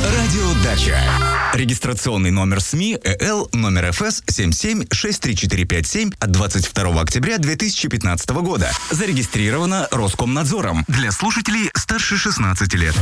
Радио Дача. Регистрационный номер СМИ ЭЛ номер ФС 77-63457 от 22 октября 2015 года. Зарегистрировано Роскомнадзором для слушателей старше 16 лет.